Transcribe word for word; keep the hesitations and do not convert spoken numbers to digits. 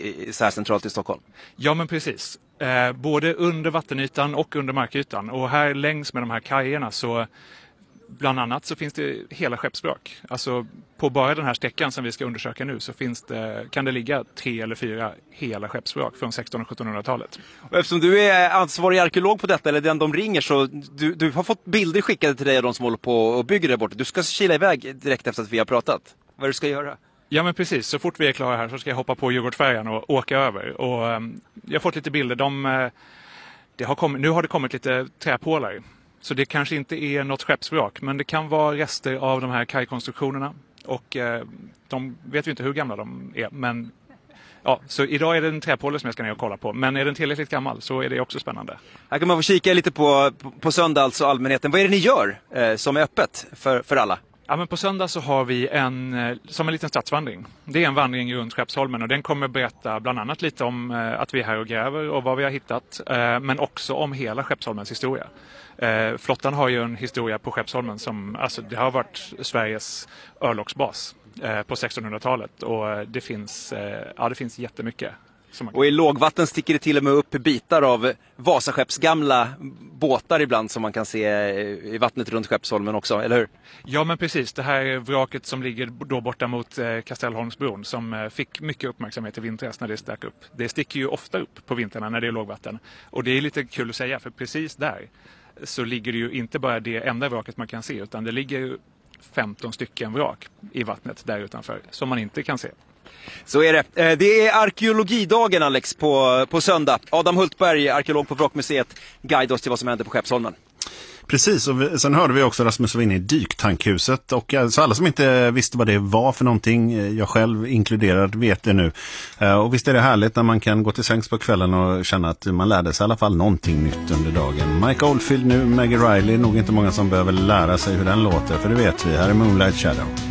i, så här centralt i Stockholm. Ja, men precis. Eh, både under vattenytan och under markytan. Och här längs med de här kajerna så bland annat så finns det hela skeppsvrak. Alltså på bara den här sträckan som vi ska undersöka nu så finns det, kan det ligga tre eller fyra hela skeppsvrak från sextonhundratalet och sjuttonhundratalet. Och eftersom du är ansvarig arkeolog på detta, eller den de ringer, så du, du har fått bilder skickade till dig av de som håller på och bygger där borta. Du ska kila iväg direkt efter att vi har pratat. Vad är det du ska göra? Ja, men precis. Så fort vi är klara här så ska jag hoppa på Djurgårdsfärjan och åka över. Och um, jag har fått lite bilder. De, uh, det har kommit, nu har det kommit lite träpålar. Så det kanske inte är något skeppsvrak, men det kan vara rester av de här kajkonstruktionerna. Och uh, de vet vi inte hur gamla de är, men ja, så idag är det en träpåle som jag ska ner och kolla på. Men är den tillräckligt gammal så är det också spännande. Här kan man få kika lite på, på, på söndag, alltså allmänheten. Vad är det ni gör eh, som är öppet för, för alla? Ja, men på söndag så har vi en, som en liten stadsvandring. Det är en vandring runt Skeppsholmen och den kommer berätta bland annat lite om att vi är här och gräver och vad vi har hittat. Men också om hela Skeppsholmens historia. Flottan har ju en historia på Skeppsholmen som, alltså det har varit Sveriges örlogsbas på sextonhundratalet och det finns, ja, det finns jättemycket. Och i lågvatten sticker det till och med upp bitar av Vasaskepps gamla båtar ibland som man kan se i vattnet runt Skeppsholmen också, eller hur? Ja, men precis. Det här är vraket som ligger då borta mot Kastellholmsbron som fick mycket uppmärksamhet i vintras när det stack upp. Det sticker ju ofta upp på vinterna när det är lågvatten. Och det är lite kul att säga, för precis där så ligger det ju inte bara det enda vraket man kan se, utan det ligger ju femton stycken vrak i vattnet där utanför som man inte kan se. Så är det. Det är arkeologidagen, Alex, på, på söndag. Adam Hultberg, arkeolog på Vrakmuseet, guide oss till vad som händer på Skeppsholmen. Precis, och vi, sen hörde vi också Rasmus var inne i dyktankhuset, och så alla som inte visste vad det var för någonting, jag själv inkluderad, vet det nu. Och visst är det härligt när man kan gå till sängs på kvällen och känna att man lärde sig i alla fall någonting nytt under dagen. Mike Oldfield nu, Maggie Riley, nog inte många som behöver lära sig hur den låter, för det vet vi. Här är Moonlight Shadow.